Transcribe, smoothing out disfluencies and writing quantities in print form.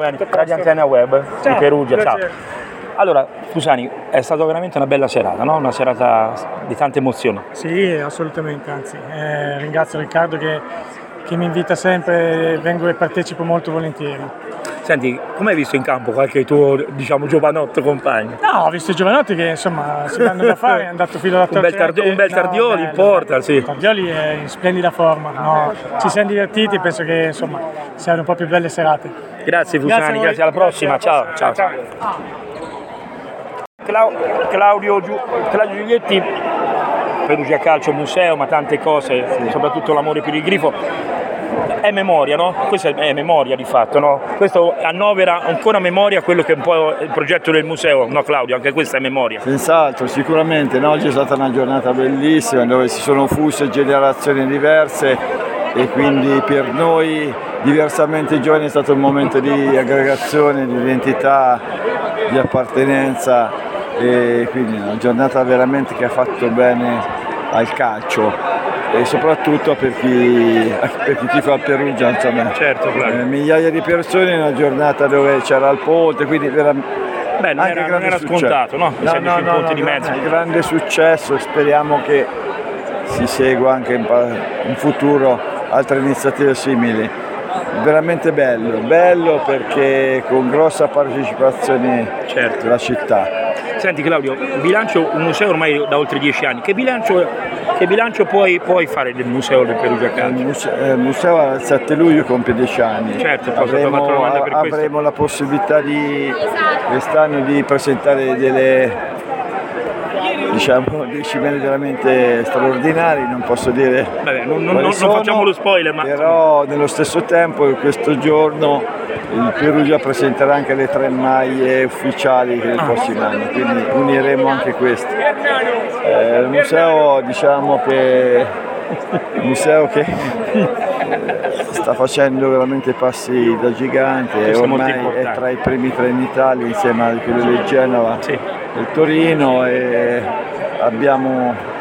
Radio Antenna Web di Perugia, ciao. Grazie. Allora, Fusani, è stata veramente una bella serata, no? Una serata di tante emozioni. Sì, assolutamente, anzi, ringrazio Riccardo che mi invita sempre, vengo e partecipo molto volentieri. Senti, come hai visto in campo qualche tuo, diciamo, giovanotto compagno? No, ho visto i giovanotti che insomma si danno da fare, è andato filo da torcere. Un bel Tardioli in porta, sì. Tardioli è in splendida forma, no? Ci siamo divertiti, penso che insomma siano un po' più belle serate. Grazie Fusani, grazie, alla prossima, ciao. Claudio Giulietti, Perugia Calcio Museo, ma tante cose, soprattutto l'amore per il grifo. È memoria, no? Questa è memoria di fatto, no? Questo annovera ancora memoria quello che è un po' il progetto del museo, no Claudio? Anche questa è memoria. Senz'altro, sicuramente, no? Oggi è stata una giornata bellissima dove si sono fuse generazioni diverse e quindi per noi diversamente giovani è stato un momento di aggregazione, di identità, di appartenenza e quindi una giornata veramente che ha fatto bene al calcio e soprattutto per chi tifa il Perugia, insomma, certo, migliaia di persone in una giornata dove c'era il ponte, quindi veramente non era scontato, no? Grande successo, speriamo che si segua anche in futuro altre iniziative simili. Veramente bello perché con grossa partecipazione della città. Senti Claudio, bilancio un museo ormai da oltre 10 anni, che bilancio puoi fare del museo del Perugia Calcio? Il museo al 7 luglio compie 10 anni. Certo, avremo la possibilità quest'anno di presentare delle cimeli veramente straordinari, non posso dire. Vabbè, non facciamo lo spoiler, ma però nello stesso tempo questo giorno il Perugia presenterà anche le 3 maglie ufficiali del prossimo anno, quindi uniremo anche queste. Il museo, diciamo che sta facendo veramente passi da gigante, ormai è tra i primi 3 in Italia insieme a quello del Genova, del Torino, e abbiamo